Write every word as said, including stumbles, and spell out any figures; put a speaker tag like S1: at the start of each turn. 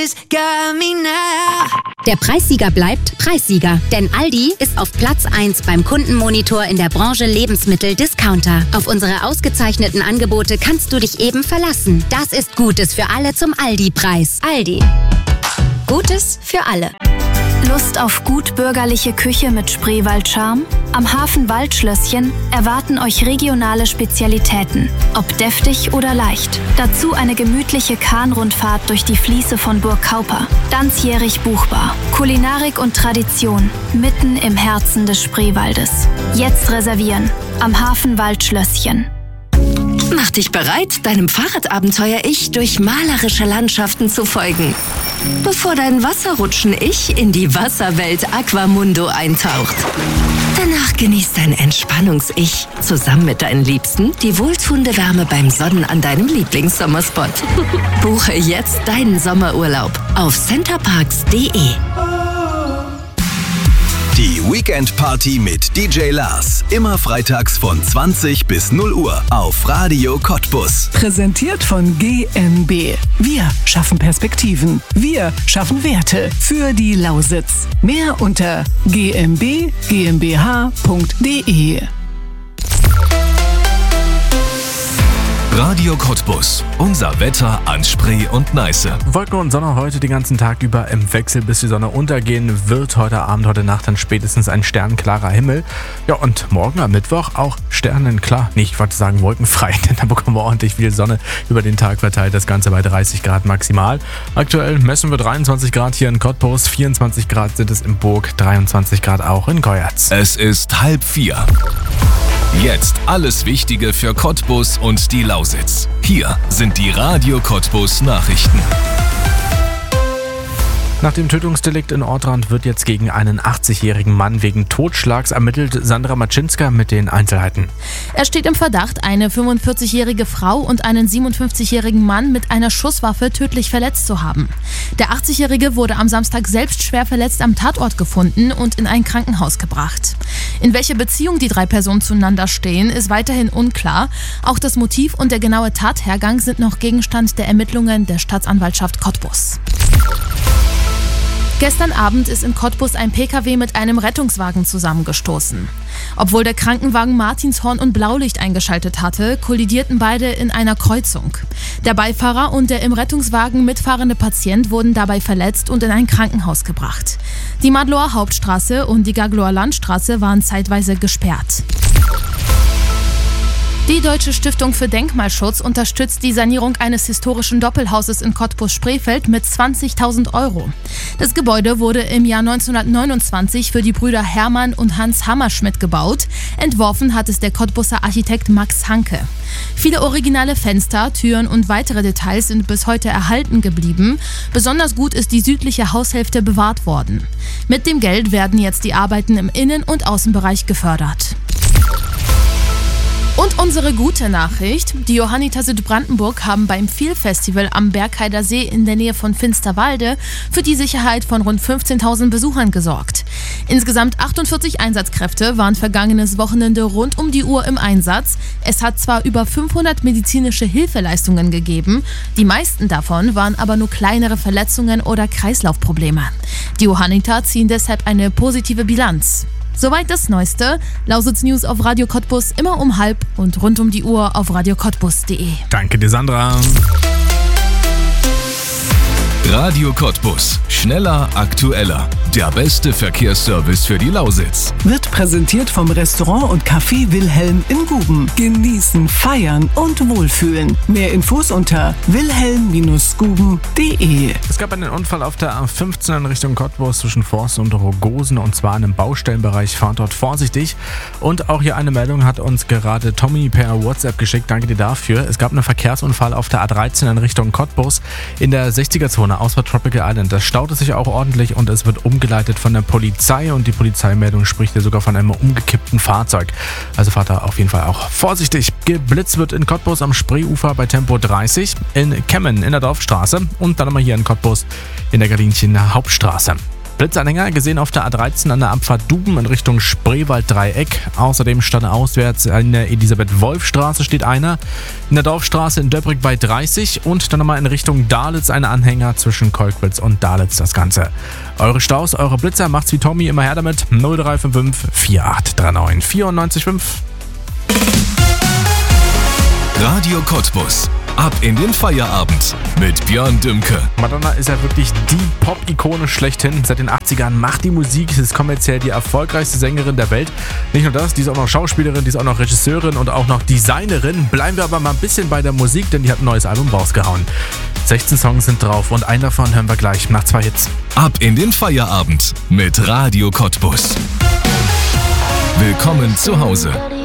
S1: Der Preissieger bleibt Preissieger, denn Aldi ist auf Platz eins beim Kundenmonitor in der Branche Lebensmittel-Discounter. Auf unsere ausgezeichneten Angebote kannst du dich eben verlassen. Das ist Gutes für alle zum Aldi-Preis. Aldi. Gutes für alle.
S2: Lust auf gut bürgerliche Küche mit Spreewald-Charme? Am Hafen Waldschlösschen erwarten euch regionale Spezialitäten, ob deftig oder leicht. Dazu eine gemütliche Kahnrundfahrt durch die Fließe von Burg Kauper. Ganzjährig buchbar. Kulinarik und Tradition mitten im Herzen des Spreewaldes. Jetzt reservieren. Am Hafen Waldschlösschen.
S3: Mach dich bereit, deinem Fahrradabenteuer-Ich durch malerische Landschaften zu folgen. Bevor dein Wasserrutschen-Ich in die Wasserwelt Aquamundo eintaucht. Danach genießt dein Entspannungs-Ich zusammen mit deinen Liebsten die wohltuende Wärme beim Sonnen an deinem Lieblingssommerspot. Buche jetzt deinen Sommerurlaub auf centerparks punkt de.
S4: Die Weekend Party mit D J Lars. Immer freitags von zwanzig bis null Uhr auf Radio Cottbus.
S5: Präsentiert von G M B. Wir schaffen Perspektiven. Wir schaffen Werte für die Lausitz. Mehr unter g m b g m b h punkt de.
S4: Radio Cottbus. Unser Wetter an Spree und Neiße.
S6: Wolken und Sonne heute den ganzen Tag über im Wechsel, bis die Sonne untergehen wird. Heute Abend, heute Nacht dann spätestens ein sternklarer Himmel. Ja, und morgen am Mittwoch auch sternenklar. Nee, ich wollte sagen wolkenfrei, denn da bekommen wir ordentlich viel Sonne über den Tag verteilt. Das Ganze bei dreißig Grad maximal. Aktuell messen wir dreiundzwanzig Grad hier in Cottbus, vierundzwanzig Grad sind es in Burg, dreiundzwanzig Grad auch in Goyatz.
S4: Es ist halb vier. Jetzt alles Wichtige für Cottbus und die Lausitz. Hier sind die Radio Cottbus Nachrichten.
S6: Nach dem Tötungsdelikt in Ortrand wird jetzt gegen einen achtzigjährigen Mann wegen Totschlags ermittelt. Sandra Maczynska mit den Einzelheiten.
S7: Er steht im Verdacht, eine fünfundvierzigjährige Frau und einen siebenundfünfzigjährigen Mann mit einer Schusswaffe tödlich verletzt zu haben. Der achtzigjährige wurde am Samstag selbst schwer verletzt am Tatort gefunden und in ein Krankenhaus gebracht. In welcher Beziehung die drei Personen zueinander stehen, ist weiterhin unklar. Auch das Motiv und der genaue Tathergang sind noch Gegenstand der Ermittlungen der Staatsanwaltschaft Cottbus. Gestern Abend ist in Cottbus ein P K W mit einem Rettungswagen zusammengestoßen. Obwohl der Krankenwagen Martinshorn und Blaulicht eingeschaltet hatte, kollidierten beide in einer Kreuzung. Der Beifahrer und der im Rettungswagen mitfahrende Patient wurden dabei verletzt und in ein Krankenhaus gebracht. Die Madloer Hauptstraße und die Gagloer Landstraße waren zeitweise gesperrt. Die Deutsche Stiftung für Denkmalschutz unterstützt die Sanierung eines historischen Doppelhauses in Cottbus-Spreefeld mit zwanzigtausend Euro. Das Gebäude wurde im Jahr neunzehnhundertneunundzwanzig für die Brüder Hermann und Hans Hammerschmidt gebaut. Entworfen hat es der Cottbuser Architekt Max Hanke. Viele originale Fenster, Türen und weitere Details sind bis heute erhalten geblieben. Besonders gut ist die südliche Haushälfte bewahrt worden. Mit dem Geld werden jetzt die Arbeiten im Innen- und Außenbereich gefördert. Und unsere gute Nachricht: Die Johanniter Südbrandenburg haben beim Feel-Festival am Bergheider See in der Nähe von Finsterwalde für die Sicherheit von rund fünfzehntausend Besuchern gesorgt. Insgesamt achtundvierzig Einsatzkräfte waren vergangenes Wochenende rund um die Uhr im Einsatz. Es hat zwar über fünfhundert medizinische Hilfeleistungen gegeben, die meisten davon waren aber nur kleinere Verletzungen oder Kreislaufprobleme. Die Johanniter ziehen deshalb eine positive Bilanz. Soweit das Neueste. Lausitz News auf Radio Cottbus immer um halb und rund um die Uhr auf radio cottbus punkt de.
S6: Danke dir, Sandra.
S4: Radio Cottbus. Schneller, aktueller. Der beste Verkehrsservice für die Lausitz.
S5: Wird präsentiert vom Restaurant und Café Wilhelm in Guben. Genießen, feiern und wohlfühlen. Mehr Infos unter wilhelm Bindestrich guben punkt de.
S6: Es gab einen Unfall auf der A fünfzehn in Richtung Cottbus zwischen Forst und Rogosen, und zwar in einem Baustellenbereich. Fahrt dort vorsichtig. Und auch hier eine Meldung hat uns gerade Tommy per WhatsApp geschickt. Danke dir dafür. Es gab einen Verkehrsunfall auf der A dreizehn in Richtung Cottbus in der sechziger-Zone ausfahrt Tropical Island. Das staute sich auch ordentlich und es wird umgeleitet von der Polizei, und die Polizeimeldung spricht hier sogar von einem umgekippten Fahrzeug. Also fahrt da auf jeden Fall auch vorsichtig. Geblitzt wird in Cottbus am Spreeufer bei Tempo dreißig, in Kemmen in der Dorfstraße und dann nochmal hier in Cottbus in der Galinchen Hauptstraße. Blitzanhänger gesehen auf der A dreizehn an der Abfahrt Duben in Richtung Spreewald-Dreieck. Außerdem stand auswärts in der Elisabeth-Wolf-Straße steht einer. In der Dorfstraße in Döbrig bei dreißig und dann nochmal in Richtung Dalitz ein Anhänger zwischen Kolkwitz und Dalitz das Ganze. Eure Staus, eure Blitzer, macht's wie Tommy, immer her damit. null drei fünf fünf vier acht drei neun vier neun fünf.
S4: Radio Cottbus. Ab in den Feierabend mit Björn Dümke.
S6: Madonna ist ja wirklich die Pop-Ikone schlechthin. Seit den achtzigern macht die Musik, sie ist kommerziell die erfolgreichste Sängerin der Welt. Nicht nur das, die ist auch noch Schauspielerin, die ist auch noch Regisseurin und auch noch Designerin. Bleiben wir aber mal ein bisschen bei der Musik, denn die hat ein neues Album rausgehauen. sechzehn Songs sind drauf und einen davon hören wir gleich nach zwei Hits.
S4: Ab in den Feierabend mit Radio Cottbus. Willkommen zu Hause.